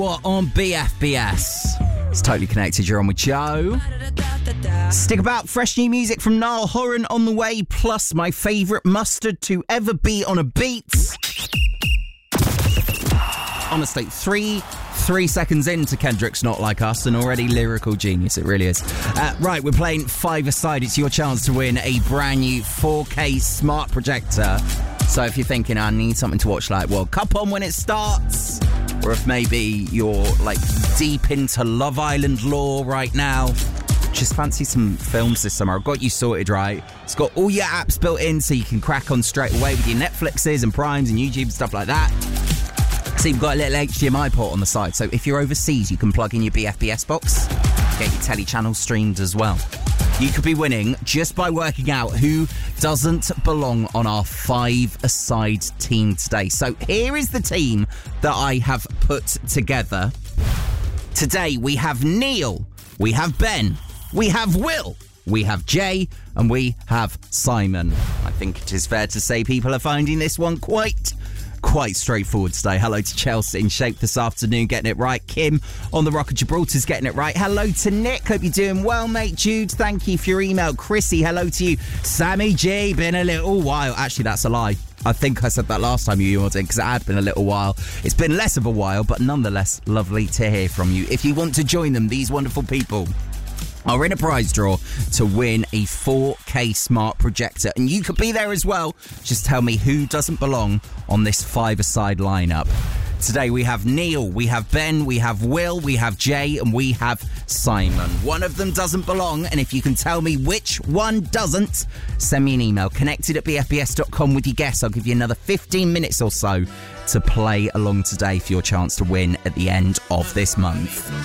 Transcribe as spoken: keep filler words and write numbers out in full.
What on B F B S? It's Totally Connected. You're on with Joe. Stick about. Fresh new music from Niall Horan on the way, plus my favourite mustard to ever be on a beat. Honestly, three three seconds into Kendrick's Not Like Us, and already lyrical genius. It really is. Uh, right, we're playing five-a-side. It's your chance to win a brand new four K smart projector. So if you're thinking, I need something to watch like World Cup on when it starts, or if maybe you're like deep into Love Island lore right now, just fancy some films this summer, I've got you sorted, right? It's got all your apps built in so you can crack on straight away with your Netflixes and Primes and YouTube and stuff like that. So you've got a little H D M I port on the side, so if you're overseas you can plug in your B F B S box, get your telly channels streamed as well. You could be winning just by working out who doesn't belong on our five-a-side team today. So here is the team that I have put together. Today we have Neil, we have Ben, we have Will, we have Jay, and we have Simon. I think it is fair to say people are finding this one quite... Quite straightforward today. Hello to Chelsea in shape this afternoon, getting it right. Kim on the Rock of Gibraltar's getting it right. Hello to Nick. Hope you're doing well, mate. Jude, thank you for your email. Chrissy, hello to you. Sammy G, been a little while. Actually, that's a lie. I think I said that last time you emailed in because it had been a little while. It's been less of a while, but nonetheless, lovely to hear from you. If you want to join them, these wonderful people are in a prize draw to win a four K smart projector, and you could be there as well. Just tell me who doesn't belong on this five-a-side lineup. Today we have Neil, we have Ben, we have Will, we have Jay, and we have Simon. One of them doesn't belong, and if you can tell me which one doesn't, send me an email, connected at b f b s dot com with your guess. I'll give you another fifteen minutes or so to play along today for your chance to win at the end of this month.